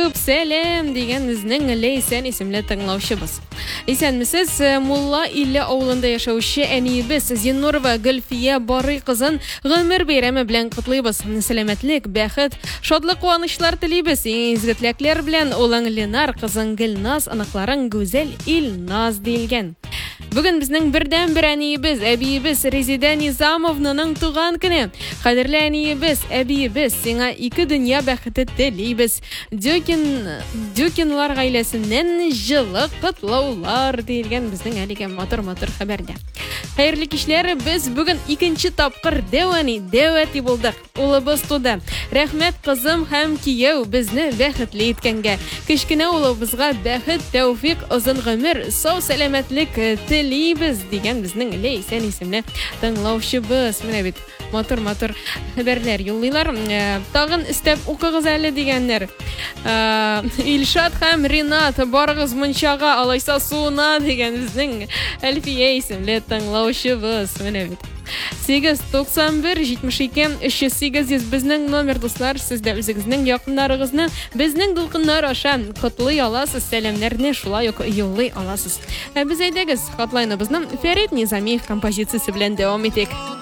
Көп сәлем деген біздің Лейсен исемле тыңлаушыбыз. Исәнмесез, Мулла Илле авылында яшәүче әниебез Зиннурова Гөлфия Барый кызын гомер бәйрәме белән котлыйбыз. Сәламәтлек, бәхет, шатлык, куанычлар телибез. Изге теләкләр белән улың Ленар, кызың Гөлназ, аныкларың Гүзәл Илназ диелгән. Бүген безнең бердән-бер әниебез, әбиебез Резида Низамовнаның туган көне. Кадерле әниебез, әбиебез, сиңа ике дөнья бәхете телибез. Дюкинлар гаиләсеннән җылы котлаулар диелгән безнең әлегә матур хәбәрдә. Хәерле кичләр, без бүген икенче тапкыр дәвәти булдык. Улыбыз туды. Рәхмәт кызым һәм кияү безне бәхетле иткәнгә. Кечкенә улыбызга бәхет, тәүфыйк, озын гомер, сау сәламәтлек телибез дигән безнең Лейсен исемле тыңлаучыбыз. Менә бит матур хәбәрләр юллыйлар. Тагын истәп укыгыз әле дигәннәр. Илшат һәм Ринат барыгыз мунчага алайса суына дигән безнең Әлфия исемле тыңлаучыбыз. Менә бит 891-72-308 безнең номер, дуслар. Сез дә үзегезнең якыннарыгызны безнең дулкыннар аша котлый аласыз, сәламнәрне шулай ук юллый аласыз. Без әйдәгез, хатлайныбызны Фәрит Низамиев композициясе белән дәвам итик.